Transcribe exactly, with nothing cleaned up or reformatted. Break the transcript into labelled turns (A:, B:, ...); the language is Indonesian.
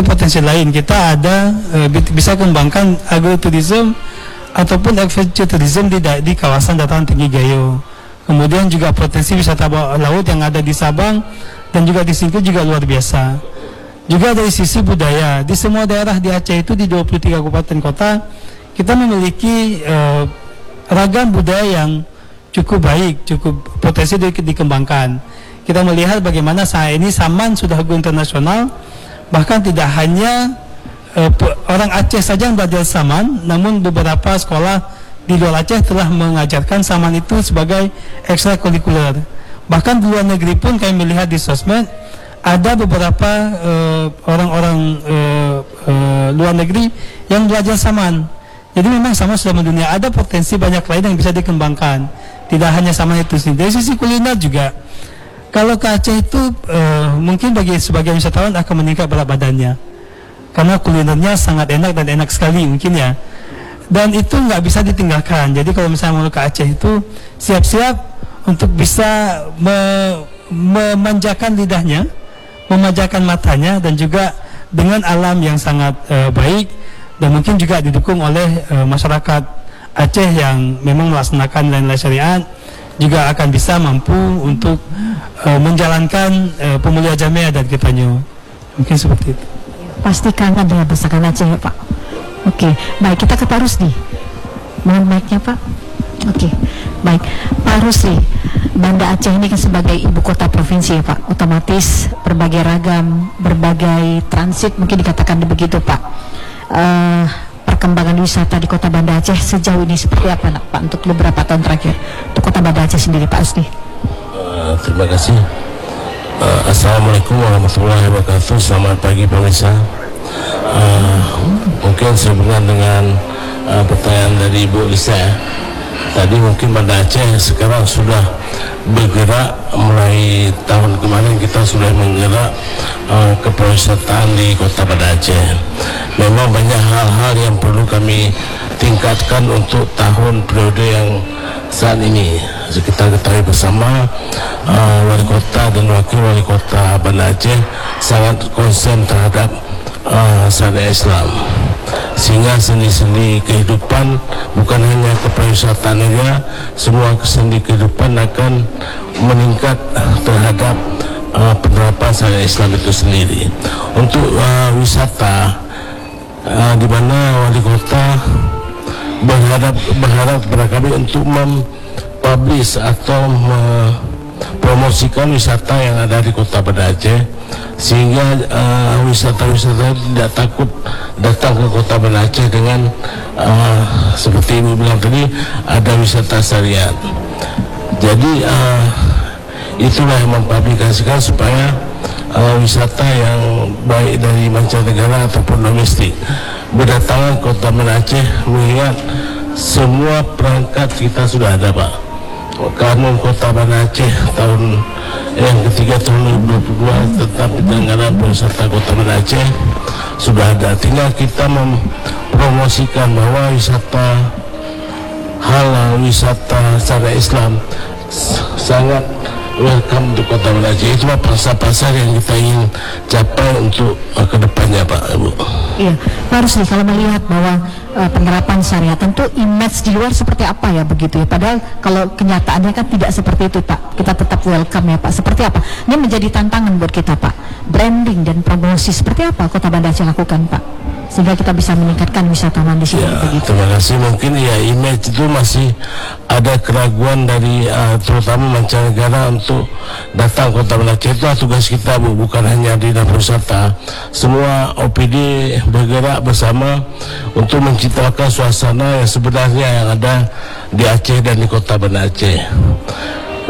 A: potensi lain kita ada uh, bisa kembangkan agrotourism ataupun adventure tourism di, di kawasan dataran tinggi Gayo. Kemudian juga potensi wisata bawah laut yang ada di Sabang dan juga di Singkil juga luar biasa. Juga dari sisi budaya, di semua daerah di Aceh itu di dua puluh tiga kabupaten kota kita memiliki uh, ragam budaya yang cukup baik, cukup potensi di, dikembangkan. Kita melihat bagaimana saat ini Saman sudah go internasional, bahkan tidak hanya uh, orang Aceh saja yang belajar Saman, namun beberapa sekolah di luar Aceh telah mengajarkan Saman itu sebagai ekstrakurikuler. Bahkan di luar negeri pun kami melihat di sosmed ada beberapa orang-orang uh, uh, uh, luar negeri yang belajar Saman. Jadi memang Saman sudah mendunia, ada potensi banyak lain yang bisa dikembangkan. Tidak hanya Saman itu sendiri. Dari sisi kuliner juga, kalau ke Aceh itu uh, mungkin bagi sebagian wisatawan akan meningkat berat badannya, karena kulinernya sangat enak dan enak sekali mungkin ya. Dan itu nggak bisa ditinggalkan. Jadi kalau misalnya mau ke Aceh itu siap-siap untuk bisa me memanjakan lidahnya, memanjakan matanya, dan juga dengan alam yang sangat uh, baik, dan mungkin juga didukung oleh uh, masyarakat Aceh yang memang melaksanakan nilai-nilai syariat, juga akan bisa mampu untuk uh, menjalankan uh, pemulihan jamiah dan ketanyo. Mungkin seperti itu.
B: Pasti kangen dengan masakan Aceh ya Pak. Oke, baik, kita ke Pak Rusdi. Mohon mic-nya Pak. Oke, baik, Pak Rusdi, Banda Aceh ini kan sebagai ibu kota provinsi ya Pak, otomatis berbagai ragam, berbagai transit mungkin dikatakan begitu Pak. Uh, perkembangan wisata di kota Banda Aceh sejauh ini seperti apa nak, Pak, untuk beberapa tahun terakhir untuk kota Banda Aceh sendiri Pak Rusdi?
C: Uh, terima kasih. Uh, Assalamualaikum warahmatullahi wabarakatuh. Selamat pagi pemirsa. Uh, mungkin sehubungan dengan uh, pertanyaan dari Ibu Lisa, tadi mungkin Banda Aceh sekarang sudah bergerak, mulai tahun kemarin kita sudah menggerak uh, kepariwisataan di kota Banda Aceh. Memang banyak hal-hal yang perlu kami tingkatkan untuk tahun periode yang saat ini. Kita ketahui bersama, uh, wali kota dan wakil wali kota Banda Aceh sangat konsen terhadap uh, syariat Islam, sehingga sendi-sendi kehidupan bukan hanya kepariwisataan saja, semua sendi kehidupan akan meningkat terhadap uh, penerapan syariat Islam itu sendiri. Untuk uh, wisata, uh, di mana wali kota berharap berharap kepada kami untuk mempublish atau mempromosikan wisata yang ada di kota Banda Aceh, sehingga uh, wisata-wisata tidak takut datang ke kota Banda Aceh dengan uh, seperti Ibu bilang tadi, ada wisata syariat. Jadi uh, itulah yang mempublikasikan supaya uh, wisata yang baik dari mancanegara ataupun domestik berdatangan ke kota Banda Aceh, mengingat semua perangkat kita sudah ada Pak. Kanun Kota Banda Aceh tahun yang ketiga tahun dua ribu dua puluh dua tentang penyelenggaraan pariwisata Kota Banda Aceh sudah ada. Tinggal kita mempromosikan bahwa wisata halal, wisata syariat Islam sangat welcome untuk Kota Banda Aceh. Itulah pasar-pasar yang kita ingin capai untuk uh, kedepannya Pak Ibu.
B: Iya, Pak Rusdi, kalau melihat bahwa uh, penerapan syariat, tentu image di luar seperti apa ya begitu ya, padahal kalau kenyataannya kan tidak seperti itu Pak. Kita tetap welcome ya Pak. Seperti apa? Ini menjadi tantangan buat kita Pak. Branding dan promosi seperti apa Kota Banda Aceh lakukan Pak, sehingga kita bisa meningkatkan wisatawan di sini.
C: Ya,
B: begitu.
C: terima kasih. Mungkin ya image itu masih ada keraguan dari uh, terutama mancanegara untuk datang ke Kota Banda Aceh. Itu tugas kita Bu, bukan hanya di Dinas Pariwisata. Semua O P D bergerak bersama untuk menciptakan suasana yang sebenarnya yang ada di Aceh dan di Kota Banda Aceh.